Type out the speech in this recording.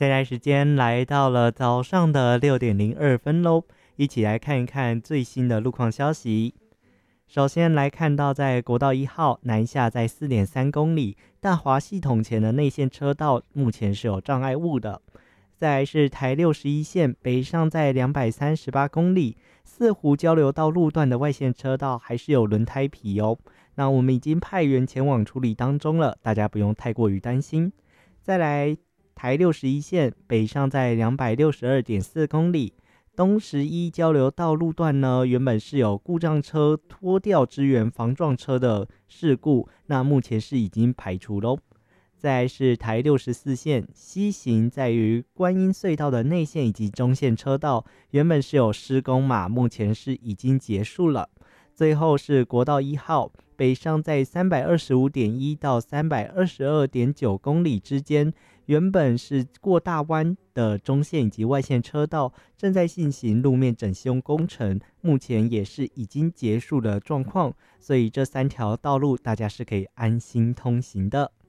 现在时间来到了早上的6:02喽，一起来看一看最新的路况消息。首先来看到，在国道1号南下在4.3公里，大华系统前的内线车道目前是有障碍物的。再来是台61线北上在238公里，四湖交流道路段的外线车道还是有轮胎皮哦。那我们已经派员前往处理当中了，大家不用太过于担心。再来台61线北上在262.4公里，东11交流道路段呢，原本是有故障车拖吊支援防撞车的事故，那目前是已经排除咯。再来是台64线西行，在于观音隧道的内线以及中线车道，原本是有施工嘛，目前是已经结束了。最后是国道1号北上在325.1到322.9公里之间，原本是过大湾的中线以及外线车道正在进行路面整修工程，目前也是已经结束的状况，所以这3条道路大家是可以安心通行的。